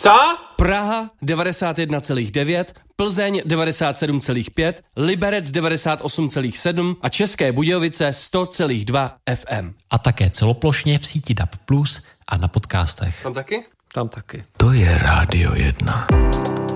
Co? Praha 91,9, Plzeň 97,5, Liberec 98,7 a České Budějovice 100,2 FM. A také celoplošně v síti DAB+ a na podcastech. Tam taky? Tam taky. To je Rádio 1.